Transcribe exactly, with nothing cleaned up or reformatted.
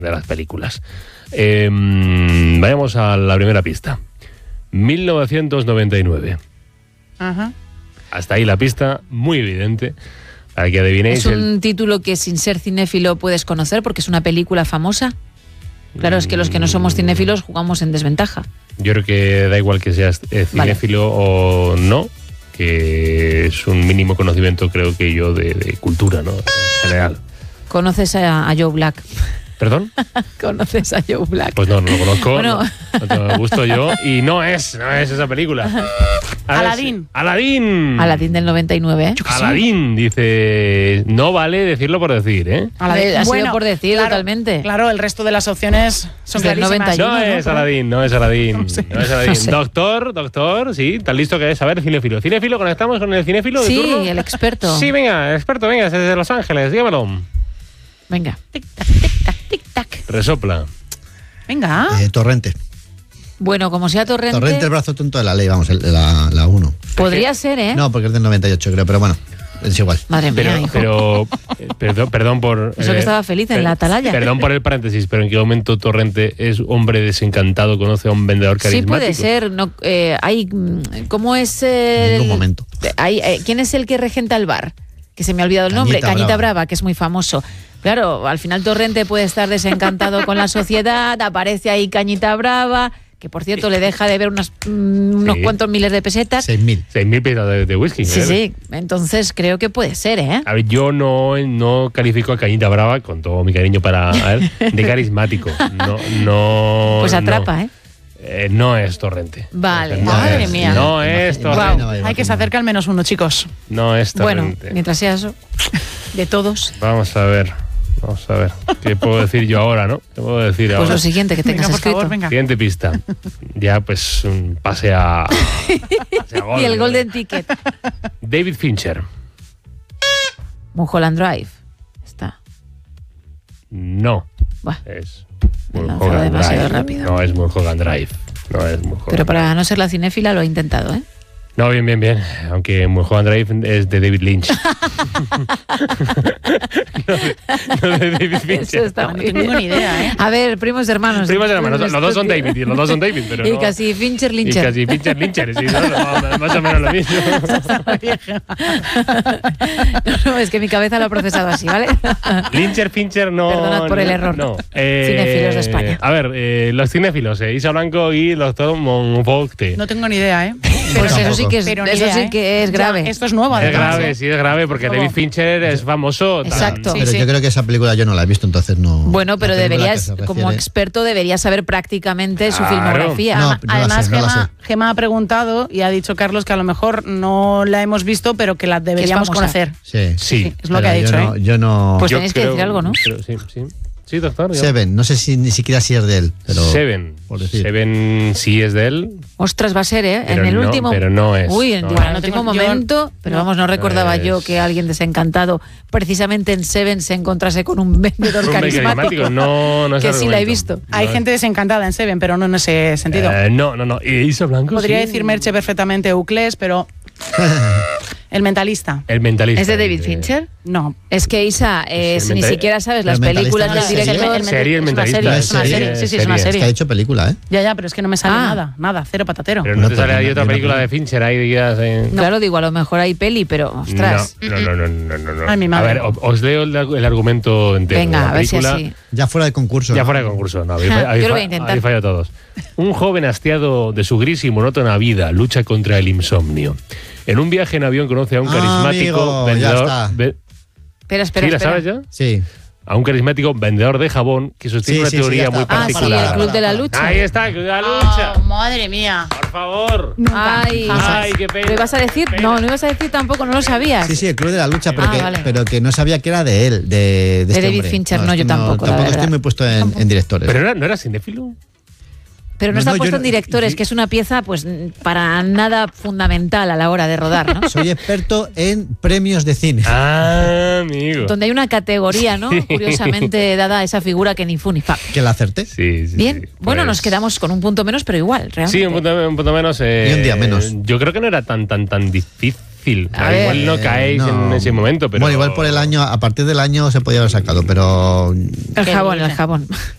de las películas. Eh, vayamos a la primera pista. mil novecientos noventa y nueve. Ajá. Hasta ahí la pista, muy evidente, para que adivinéis. Es un el... título que sin ser cinéfilo puedes conocer porque es una película famosa. Claro, es que los que no somos cinéfilos jugamos en desventaja. Yo creo que da igual que seas eh, cinéfilo vale. o no, que es un mínimo conocimiento, creo que yo, de, de cultura, ¿no? En general. ¿Conoces a, a Joe Black? ¿Perdón? ¿Conoces a Joe Black? Pues no, no lo conozco. Bueno. No, no tengo gusto yo. Y no es, no es esa película. Aladín. Aladín. Aladín del noventa y nueve, ¿eh? Aladín, dice. No vale decirlo por decir, ¿eh? Aladín. Ha bueno, sido por decir claro, totalmente. Claro, el resto de las opciones son del clarísimas. noventa y uno, No es ¿no? Aladín, no es Aladín. No sé. No es Aladín. No sé. Doctor, doctor, sí, tan listo que es. A ver, cinéfilo. ¿Cinéfilo? ¿Conectamos con el cinéfilo de Sí, turno? el experto. Sí, venga, experto, venga, desde Los Ángeles, dígamelo. Venga. Tic-tac, tic-tac, tic-tac. Resopla. Venga. Eh, Torrente. Bueno, como sea Torrente, Torrente, el brazo tonto de la ley, vamos, el- la uno. podría ser, ¿eh? No, porque es del noventa y ocho, creo, pero bueno, es igual. Madre mía, Pero, hijo. pero eh, perdón, perdón por... Eso que eh, estaba feliz en per- la atalaya. Perdón por el paréntesis, pero ¿en qué momento Torrente es hombre desencantado, conoce a un vendedor Sí carismático? puede ser. No, eh, hay, mm, ¿cómo es el, En ningún momento. Hay, eh, ¿Quién es el que regenta el bar? Que se me ha olvidado el nombre. Cañita Cañita Brava. Brava, que es muy famoso. Claro, al final Torrente puede estar desencantado con la sociedad, aparece ahí Cañita Brava, que por cierto le deja de ver unas, mm, unos Sí. cuantos miles de pesetas. seis mil. Seis mil piezas de, de whisky. Sí, ¿eh? sí. Entonces creo que puede ser, ¿eh? A ver, yo no, no califico a Cañita Brava, con todo mi cariño para él, de carismático. No, no. Pues atrapa, no. ¿eh? Eh, no es Torrente. Vale. No Madre es- mía. No es Imagina- Torrente. imagina- Hay que se acerca al menos uno, chicos. No es Bueno, Torrente. mientras sea eso, de todos. Vamos a ver. Vamos a ver. ¿Qué puedo decir yo ahora, no? ¿Qué puedo decir Pues ahora? lo siguiente que tengas Venga, por escrito. favor, venga. Siguiente pista. Ya, pues, un pase a. pase a gol, Y el ¿no? Golden Ticket. David Fincher. Mulholland Drive. Está. No. Buah, Es. Me he lanzado Mulholland demasiado Drive. rápido. No es Mulholland Drive. No es Mulholland Pero para Drive. no ser la cinéfila lo he intentado, ¿eh? No, bien, bien, bien. Aunque Mulholland Drive es de David Lynch. no, de, no de David Fincher. Eso está No muy tengo bien. ni idea, ¿eh? A ver, primos hermanos. Primos hermanos. Los dos son David. Y los dos son David, pero Y no. casi Fincher Y Lyncher. casi Fincher Lyncher. Sí, no, no, más o menos lo mismo. No, no, es que mi cabeza lo ha procesado así, ¿vale? Lyncher, Fincher, no. Perdonad por el no, error. No. Eh, Cinéfilos de España. A ver, eh, los cinéfilos, eh, Isa Blanco y el doctor Monfocte. No tengo ni idea, ¿eh? Pues Tampoco. eso sí que es, Pero ni eso idea, sí ¿eh? que es Ya, grave. esto es nuevo, Es además. grave, ¿eh? sí, es grave, porque Luego- David Fincher es famoso. tal. Exacto. Sí, Pero sí. yo creo que esa película yo no la he visto, entonces no. Bueno, pero la película deberías, que se como refiere- experto, deberías saber prácticamente su Claro. filmografía. No, Además, no la además, sé, no la Gema, sé. Gema ha preguntado y ha dicho Carlos que a lo mejor no la hemos visto, pero que la deberíamos famosa. conocer. Sí. Sí. Es lo Pero que ha yo dicho, no, ¿eh? Yo no. Pues Yo tenéis que creo- decir algo, ¿no? creo- sí, sí. Sí, doctor. yo- Seven, no sé si ni siquiera si es de él, pero. Seven. por decir. Seven sí es de él. Ostras, va a ser, ¿eh? Pero en el no, último. pero no es, Uy, en no. el Bueno, no último tengo- yo- momento. Pero no. vamos, no recordaba Es- yo que alguien desencantado, precisamente en Seven, se encontrase con un vendedor Hombre, carismático. No, no es Que sí la he argumento. visto. Hay No, gente desencantada en Seven, pero no en ese sentido. eh, no, no, no. ¿Y Isa Blanco? Podría sí? decir Merche perfectamente Euclés, pero El mentalista. El mentalista. ¿Es de David Eh, Fincher? No. Es que Isa, eh, el si ni mental- siquiera sabes el las mentalista películas no del es serie. director. El- el- Serie, el es una mentalista. serie, es una serie. serie. Sí, sí, es Serie. una Es que ha serie. hecho película, ¿eh? Ya, ya, pero es que no me sale Ah. nada, nada, cero patatero. Pero no, No, te pues sale yo ahí no- otra yo no película creo. de Fincher ahí digas. Eh, Claro, digo, a lo mejor hay peli, pero ostras. No, no, no, no, no, no. Ay, mi A madre. ver, o- os leo el, el argumento entero. de Venga, la a ver si película. así. Ya fuera de concurso. Ya ¿no? fuera de concurso, no, habéis, Ja, habéis, yo lo voy a fa- intentar. habéis fallado todos. Un joven hastiado de su gris y monótona vida lucha contra el insomnio. En un viaje en avión conoce a un Ah, carismático amigo, ya vendedor. está. ve- Espera, espera, ¿Sí la espera. sabes ya? Sí. A un carismático vendedor de jabón que sostiene Sí, una sí, sí, teoría ya muy está. Ah, sí, particular. el Club de la Lucha. Ahí está, el Club de la Lucha. Oh, madre mía. Por favor. Ay, Ay, qué pena. ¿lo ibas a decir? Qué pena. No, no ibas a decir tampoco, no lo sabías. Sí, sí, el Club de la Lucha, pero, Ah, que, vale. pero que no sabía que era de él, de, de, De este David hombre. Fincher, no, es yo que tampoco, la Tampoco verdad. estoy muy puesto en, en directores. ¿Pero era- no era cinéfilo? Pero no, No, está no, yo puesto no- en directores, yo- que es una pieza pues para nada fundamental a la hora de rodar, ¿no? Soy experto en premios de cine. Ah, amigo. Donde hay una categoría, ¿no? Curiosamente dada a esa figura que ni fu ni fa. Que la acerté. Sí, sí, Bien, sí, bueno, pues- nos quedamos con un punto menos, pero igual, realmente. Sí, un punto, un punto menos. eh, Y un día menos. Yo creo que no era tan, tan, tan difícil. A Ah, ver. igual no Eh, caéis no. en ese momento, pero. Bueno, igual por el año, a partir del año se podía haber sacado, pero El Qué jabón, bien. el jabón.